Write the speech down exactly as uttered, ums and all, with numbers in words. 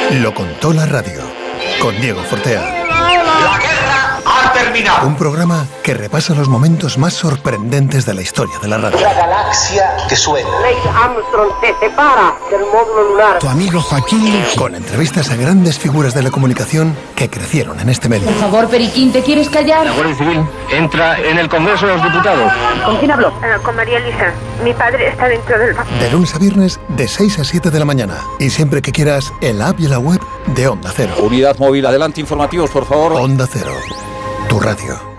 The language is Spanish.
Lo contó la radio, con Diego Fortea. ¡La guerra ha terminado! Un programa que repasa los momentos más sorprendentes de la historia de la radio. Una galaxia que suena. Neil Armstrong se separa del módulo lunar. Tu amigo Joaquín. Con entrevistas a grandes figuras de la comunicación que crecieron en este medio. Por favor, Periquín, ¿te quieres callar? La Guardia Civil entra en el Congreso de los Diputados. ¿Con quién habló? Uh, con María Elisa. Mi padre está dentro del... De lunes a viernes, de seis a siete de la mañana. Y siempre que quieras, en la app y en la web de Onda Cero. Unidad móvil, adelante, informativos, por favor. Onda Cero, tu radio.